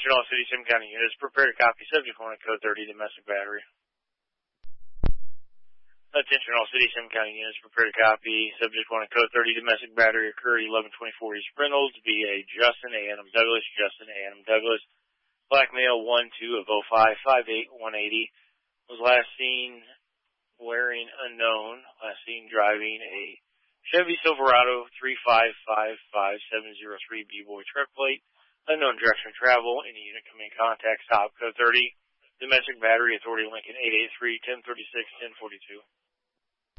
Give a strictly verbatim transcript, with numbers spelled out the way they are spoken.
Attention all City Sim County units, prepare to copy subject one code thirty domestic battery. Attention all City Sim County units, prepare to copy subject one code thirty domestic battery occurred eleven twenty-four East Reynolds via Justin A. Adam Douglas, Justin A. Adam Douglas, black male one two of oh five, five eight, one eighty, was last seen wearing unknown, last seen driving a Chevy Silverado three five five five seven zero three B-Boy truck plate, unknown direction of travel, any unit coming in contact, stop code thirty, domestic battery, authority Lincoln eight eight three, ten thirty-six, ten forty-two.